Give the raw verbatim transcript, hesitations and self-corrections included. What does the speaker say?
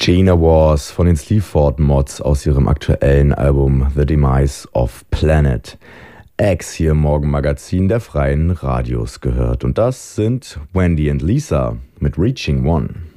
Gina Wars von den Sleaford Mods aus ihrem aktuellen Album The Demise of Planet X hier im Morgenmagazin der Freien Radios gehört. Und das sind Wendy und Lisa mit Reaching One.